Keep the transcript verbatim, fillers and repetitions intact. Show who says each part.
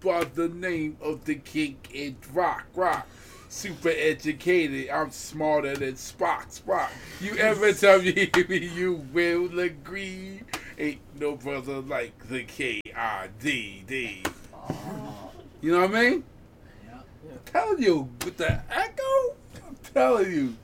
Speaker 1: by the name of the King in Rock Rock. Super educated, I'm smarter than Spock Spock. You ever tell me you will agree? Ain't no brother like the K I D D. You know what I mean?
Speaker 2: Yeah.
Speaker 1: I'm telling you, with the echo, I'm telling you.